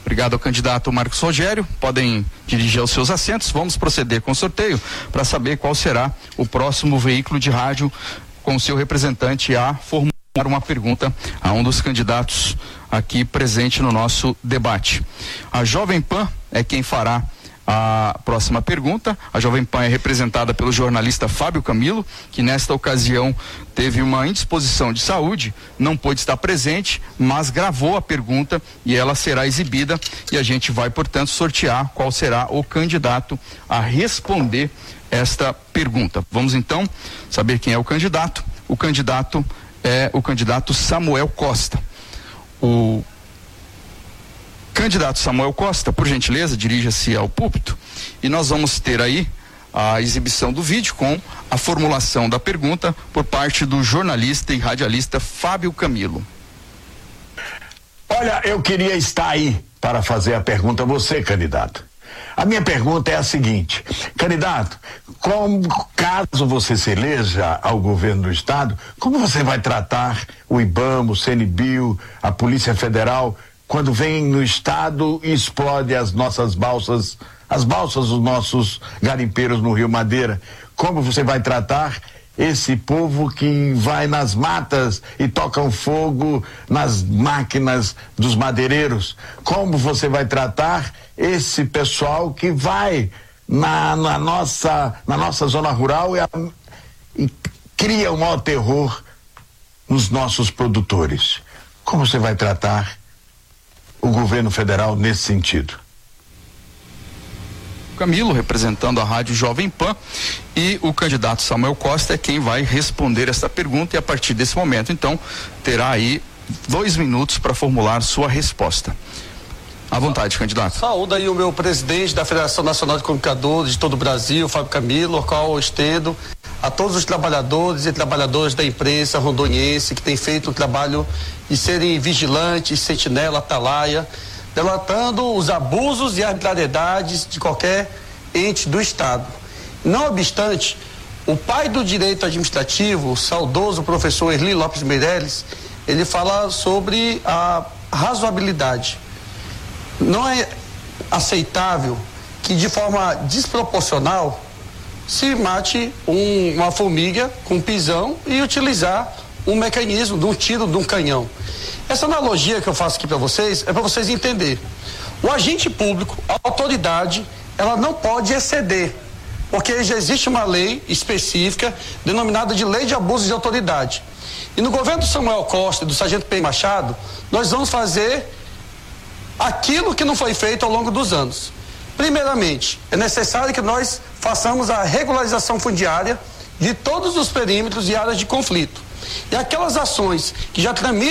Obrigado ao candidato Marcos Rogério. Podem dirigir aos seus assentos. Vamos proceder com o sorteio para saber qual será o próximo veículo de rádio com o seu representante a formular uma pergunta a um dos candidatos aqui presente no nosso debate. A Jovem Pan é quem fará a próxima pergunta. A Jovem Pan é representada pelo jornalista Fábio Camilo, que nesta ocasião teve uma indisposição de saúde, não pôde estar presente, mas gravou a pergunta e ela será exibida e a gente vai, portanto, sortear qual será o candidato a responder esta pergunta. Vamos então saber quem é o candidato. O candidato é o candidato Samuel Costa. O candidato Samuel Costa, por gentileza, dirija-se ao púlpito e nós vamos ter aí a exibição do vídeo com a formulação da pergunta por parte do jornalista e radialista Fábio Camilo. Olha, eu queria estar aí para fazer a pergunta a você, candidato. A minha pergunta é a seguinte: candidato, caso você se eleja ao governo do estado, como você vai tratar o IBAMA, o CNBio, a Polícia Federal, quando vem no estado e explode as nossas balsas, as balsas dos nossos garimpeiros no Rio Madeira? Como você vai tratar esse povo que vai nas matas e tocam fogo nas máquinas dos madeireiros? Como você vai tratar esse pessoal que vai na nossa zona rural e cria o maior terror nos nossos produtores? Como você vai tratar o governo federal nesse sentido? Camilo, representando a Rádio Jovem Pan, e o candidato Samuel Costa é quem vai responder essa pergunta e a partir desse momento, então, terá aí 2 minutos para formular sua resposta. À vontade, candidato. Saúde aí o meu presidente da Federação Nacional de Comunicadores de todo o Brasil, Fábio Camilo, ao qual eu estendo a todos os trabalhadores e trabalhadoras da imprensa rondoniense que tem feito o trabalho de serem vigilantes, sentinela, atalaia, delatando os abusos e arbitrariedades de qualquer ente do Estado. Não obstante, o pai do direito administrativo, o saudoso professor Erli Lopes Meireles, ele fala sobre a razoabilidade. Não é aceitável que de forma desproporcional se mate uma formiga com um pisão e utilizar um mecanismo de um tiro de um canhão. Essa analogia que eu faço aqui para vocês é para vocês entenderem. O agente público, a autoridade, ela não pode exceder, porque já existe uma lei específica denominada de Lei de Abuso de Autoridade. E no governo do Samuel Costa e do Sargento P. Machado, nós vamos fazer aquilo que não foi feito ao longo dos anos. Primeiramente, é necessário que nós façamos a regularização fundiária de todos os perímetros e áreas de conflito. E aquelas ações que já tramitam,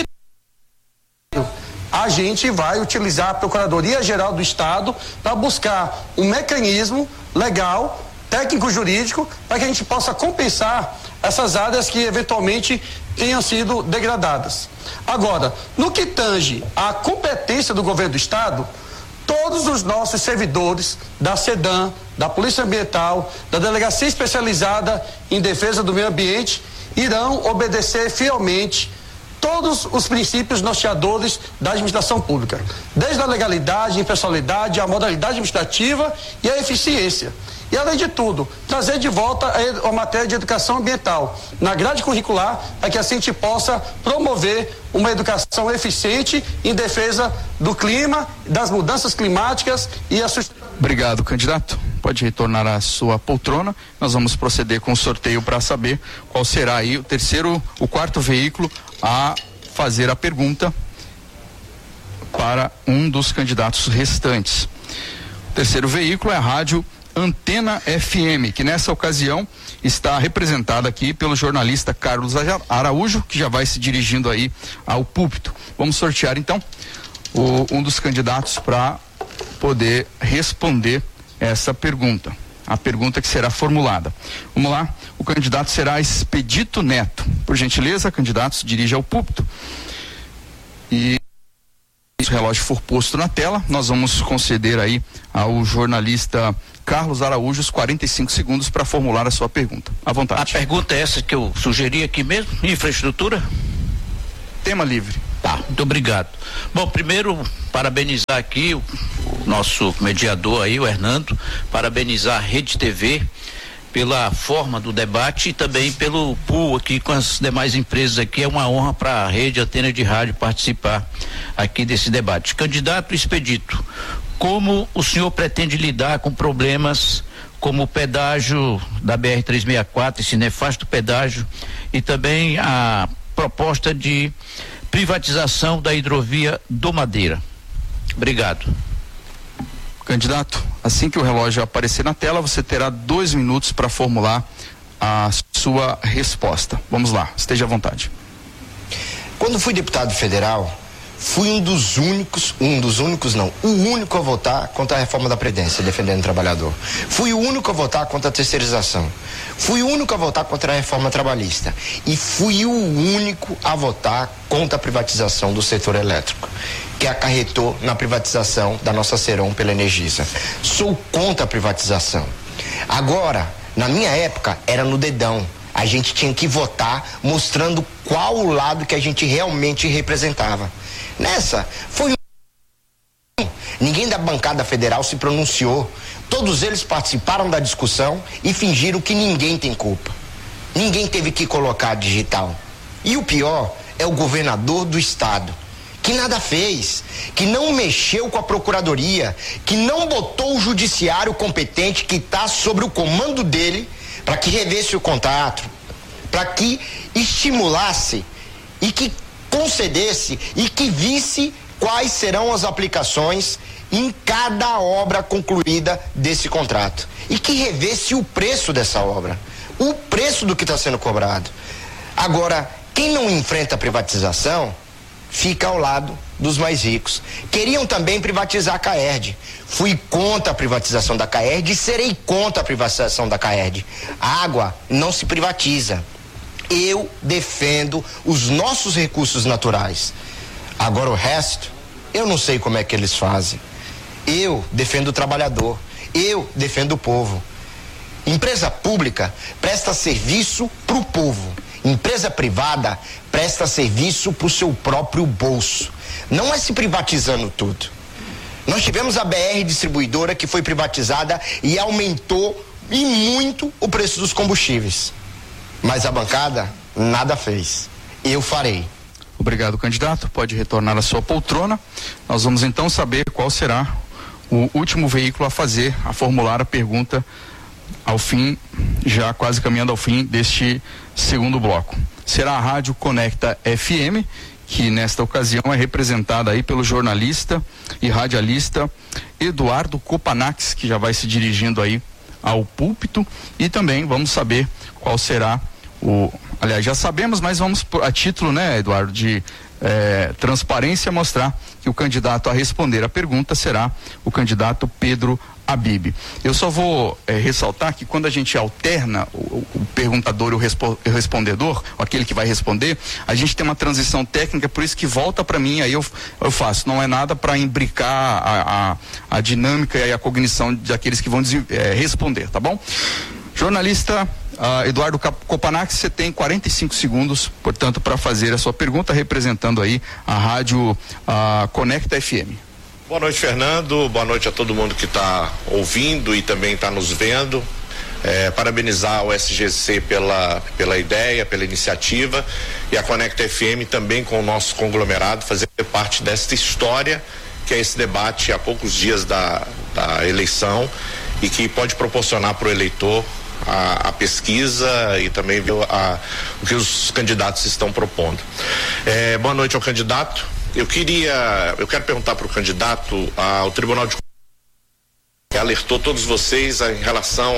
a gente vai utilizar a Procuradoria-Geral do Estado para buscar um mecanismo legal, técnico-jurídico, para que a gente possa compensar essas áreas que eventualmente tenham sido degradadas. Agora, no que tange à competência do governo do Estado, todos os nossos servidores da SEDAM, da Polícia Ambiental, da Delegacia Especializada em Defesa do Meio Ambiente, irão obedecer fielmente todos os princípios norteadores da administração pública, desde a legalidade, a impessoalidade, a modalidade administrativa e a eficiência. E, além de tudo, trazer de volta a matéria de educação ambiental na grade curricular, para que assim a gente possa promover uma educação eficiente em defesa do clima, das mudanças climáticas e a sustentabilidade. Obrigado, candidato. Pode retornar à sua poltrona. Nós vamos proceder com o sorteio para saber qual será aí o quarto veículo a fazer a pergunta para um dos candidatos restantes. O terceiro veículo é a Rádio Antena FM, que nessa ocasião está representada aqui pelo jornalista Carlos Araújo, que já vai se dirigindo aí ao púlpito. Vamos sortear então um dos candidatos para poder responder essa pergunta, a pergunta que será formulada. Vamos lá, o candidato será Expedito Neto. Por gentileza, candidato, se dirige ao púlpito. E se o relógio for posto na tela, nós vamos conceder aí ao jornalista Carlos Araújo os 45 segundos para formular a sua pergunta. À vontade. A pergunta é essa que eu sugeri aqui mesmo, infraestrutura? Tema livre. Tá, muito obrigado. Bom, primeiro, parabenizar aqui o nosso mediador aí, o Hernando, parabenizar a Rede TV pela forma do debate e também pelo pool aqui com as demais empresas aqui. É uma honra para a Rede Antena de Rádio participar aqui desse debate. Candidato Expedito, como o senhor pretende lidar com problemas como o pedágio da BR-364, esse nefasto pedágio, e também a proposta de privatização da hidrovia do Madeira? Obrigado. Candidato, assim que o relógio aparecer na tela, você terá 2 minutos para formular a sua resposta. Vamos lá, esteja à vontade. Quando fui deputado federal, fui o único a votar contra a reforma da Previdência, defendendo o trabalhador. Fui o único a votar contra a terceirização. Fui o único a votar contra a reforma trabalhista. E fui o único a votar contra a privatização do setor elétrico, que acarretou na privatização da nossa Ceron pela Energisa. Sou contra a privatização. Agora, na minha época, era no dedão. A gente tinha que votar mostrando qual o lado que a gente realmente representava. Nessa, foi ninguém da bancada federal se pronunciou. Todos eles participaram da discussão e fingiram que ninguém tem culpa. Ninguém teve que colocar digital. E o pior é o governador do estado, que nada fez, que não mexeu com a procuradoria, que não botou o judiciário competente que está sobre o comando dele para que revesse o contrato, para que estimulasse e que concedesse e que visse quais serão as aplicações em cada obra concluída desse contrato e que revesse o preço dessa obra, o preço do que está sendo cobrado. Agora, quem não enfrenta a privatização fica ao lado dos mais ricos. Queriam também privatizar a Caerd. Fui contra a privatização da Caerd e serei contra a privatização da Caerd. A água não se privatiza. Eu defendo os nossos recursos naturais. Agora o resto, eu não sei como é que eles fazem. Eu defendo o trabalhador. Eu defendo o povo. Empresa pública presta serviço para o povo. Empresa privada presta serviço para o seu próprio bolso. Não é se privatizando tudo. Nós tivemos a BR Distribuidora, que foi privatizada e aumentou e muito o preço dos combustíveis. Mas a bancada nada fez. Eu farei. Obrigado, candidato. Pode retornar à sua poltrona. Nós vamos então saber qual será o último veículo a formular a pergunta ao fim, já quase caminhando ao fim deste segundo bloco. Será a Rádio Conecta FM, que nesta ocasião é representada aí pelo jornalista e radialista Eduardo Copanax, que já vai se dirigindo aí ao púlpito, e também vamos saber qual será aliás, já sabemos, mas vamos a título, né, Eduardo, de transparência, mostrar que o candidato a responder a pergunta será o candidato Pedro Habib. Eu só vou ressaltar que quando a gente alterna o perguntador e o respondedor, aquele que vai responder, a gente tem uma transição técnica, por isso que volta para mim, aí eu faço. Não é nada para imbricar a dinâmica e a cognição daqueles que vão responder, tá bom? Jornalista Eduardo Copanax, você tem 45 segundos, portanto, para fazer a sua pergunta, representando aí a Rádio Conecta FM. Boa noite, Fernando. Boa noite a todo mundo que está ouvindo e também está nos vendo. Parabenizar o SGC pela ideia, pela iniciativa, e a Conecta FM também com o nosso conglomerado, fazer parte desta história que é esse debate há poucos dias da eleição e que pode proporcionar para o eleitor a pesquisa e também o que os candidatos estão propondo. Boa noite ao candidato. Eu quero perguntar para o candidato ao Tribunal de Contas, que alertou todos vocês em relação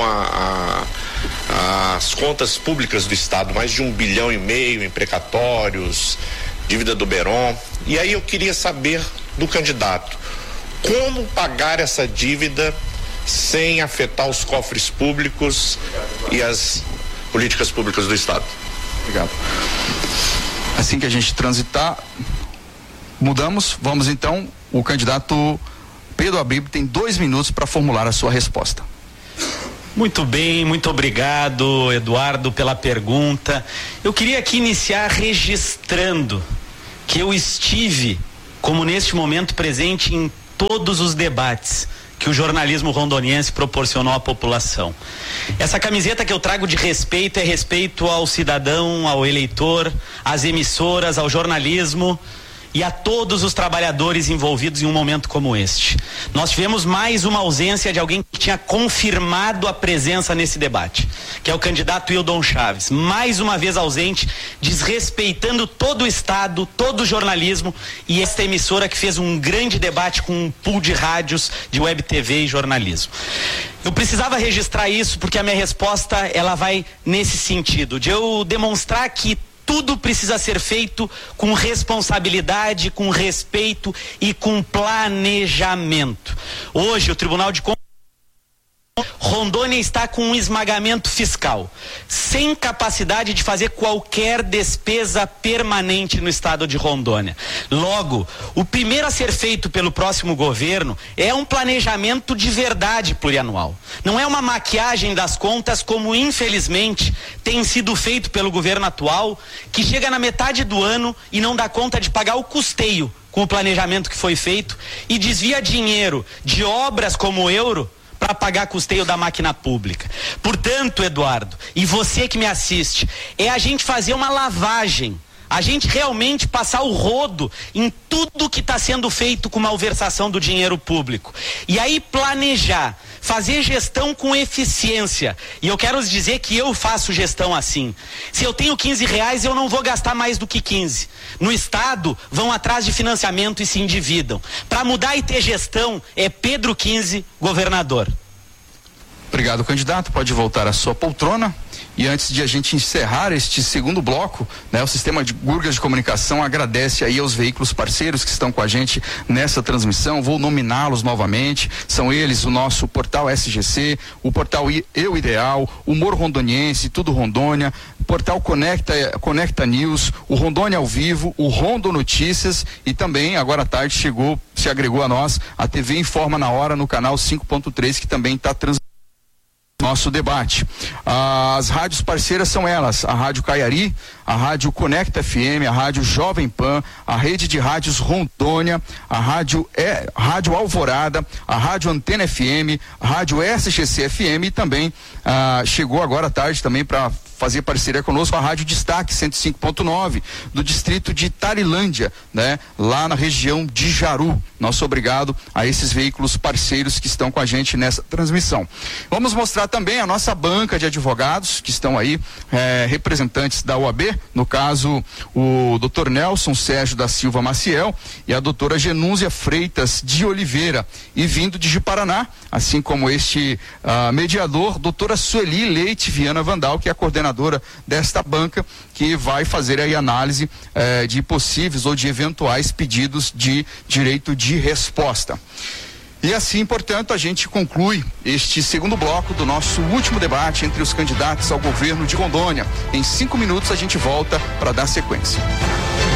às contas públicas do Estado, mais de 1,5 bilhão em precatórios, dívida do Beron. E aí eu queria saber do candidato, como pagar essa dívida sem afetar os cofres públicos e as políticas públicas do Estado? Obrigado. Assim que a gente transitar, vamos então, o candidato Pedro Habib tem 2 minutos para formular a sua resposta. Muito bem, muito obrigado, Eduardo, pela pergunta. Eu queria aqui iniciar registrando que eu estive, como neste momento, presente em todos os debates que o jornalismo rondoniense proporcionou à população. Essa camiseta que eu trago de respeito é respeito ao cidadão, ao eleitor, às emissoras, ao jornalismo e a todos os trabalhadores envolvidos em um momento como este. Nós tivemos mais uma ausência de alguém que tinha confirmado a presença nesse debate, que é o candidato Hildon Chaves, mais uma vez ausente, desrespeitando todo o Estado, todo o jornalismo e esta emissora que fez um grande debate com um pool de rádios, de web TV e jornalismo. Eu precisava registrar isso porque a minha resposta ela vai nesse sentido, de eu demonstrar que tudo precisa ser feito com responsabilidade, com respeito e com planejamento. Hoje, o Tribunal de Contas Rondônia está com um esmagamento fiscal, sem capacidade de fazer qualquer despesa permanente no estado de Rondônia. Logo, o primeiro a ser feito pelo próximo governo é um planejamento de verdade plurianual. Não é uma maquiagem das contas como infelizmente tem sido feito pelo governo atual, que chega na metade do ano e não dá conta de pagar o custeio com o planejamento que foi feito e desvia dinheiro de obras como o Euro para pagar custeio da máquina pública. Portanto, Eduardo, e você que me assiste, é a gente fazer uma lavagem, a gente realmente passar o rodo em tudo que está sendo feito com malversação do dinheiro público. E aí planejar, fazer gestão com eficiência. E eu quero dizer que eu faço gestão assim. Se eu tenho R$15, eu não vou gastar mais do que 15. No Estado, vão atrás de financiamento e se endividam. Para mudar e ter gestão, é Pedro 15, governador. Obrigado, candidato. Pode voltar à sua poltrona. E antes de a gente encerrar este segundo bloco, né, o Sistema de Gurgas de Comunicação agradece aí aos veículos parceiros que estão com a gente nessa transmissão. Vou nominá-los novamente. São eles o nosso portal SGC, o portal Eu Ideal, o Humor Rondoniense, Tudo Rondônia, o portal Conecta News, o Rondônia ao Vivo, o Rondo Notícias e também, agora à tarde, se agregou a nós, a TV Informa na Hora no canal 5.3, que também está transmitindo nosso debate. As rádios parceiras são elas: a Rádio Caiari, a Rádio Conecta FM, a Rádio Jovem Pan, a Rede de Rádios Rondônia, a Rádio Alvorada, a Rádio Antena FM, a Rádio SGC FM e também chegou agora à tarde também para fazer parceria conosco a Rádio Destaque 105.9 do distrito de Tarilândia, né? Lá na região de Jaru. Nosso obrigado a esses veículos parceiros que estão com a gente nessa transmissão. Vamos mostrar também a nossa banca de advogados que estão aí, representantes da OAB, no caso o Dr. Nelson Sérgio da Silva Maciel e a doutora Genúzia Freitas de Oliveira, e vindo de Ji-Paraná, assim como este mediador, doutora Sueli Leite Viana Vandal, que é a coordenadora desta banca, que vai fazer aí análise de possíveis ou de eventuais pedidos de direito de resposta. E assim, portanto, a gente conclui este segundo bloco do nosso último debate entre os candidatos ao governo de Rondônia. Em 5 minutos a gente volta para dar sequência.